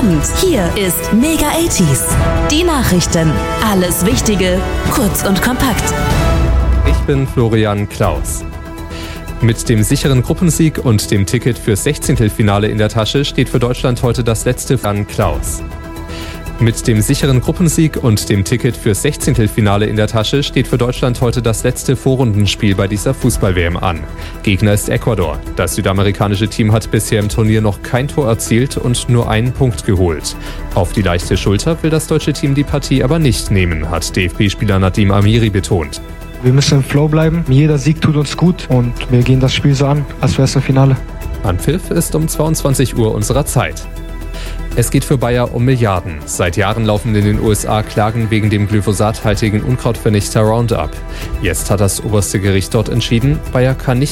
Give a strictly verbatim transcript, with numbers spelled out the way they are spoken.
Abend. Hier ist Mega achtziger. Die Nachrichten. Alles Wichtige, kurz und kompakt. Ich bin Florian Klaus. Mit dem sicheren Gruppensieg und dem Ticket fürs Sechzehntelfinale in der Tasche steht für Deutschland heute das letzte an Klaus. Mit dem sicheren Gruppensieg und dem Ticket fürs Sechzehntelfinale in der Tasche steht für Deutschland heute das letzte Vorrundenspiel bei dieser Fußball-W M an. Gegner ist Ecuador. Das südamerikanische Team hat bisher im Turnier noch kein Tor erzielt und nur einen Punkt geholt. Auf die leichte Schulter will das deutsche Team die Partie aber nicht nehmen, hat D F B-Spieler Nadim Amiri betont. Wir müssen im Flow bleiben. Jeder Sieg tut uns gut und wir gehen das Spiel so an, als wäre es ein Finale. Anpfiff ist um zweiundzwanzig Uhr unserer Zeit. Es geht für Bayer um Milliarden. Seit Jahren laufen in den U S A Klagen wegen dem glyphosathaltigen Unkrautvernichter Roundup. Jetzt hat das oberste Gericht dort entschieden, Bayer kann nicht